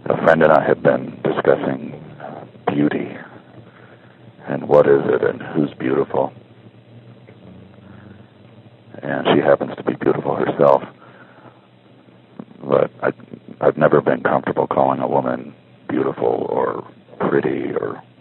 A friend and I have been discussing beauty and what is it and who's beautiful. And she happens to be beautiful herself. But I've never been comfortable calling a woman beautiful or pretty or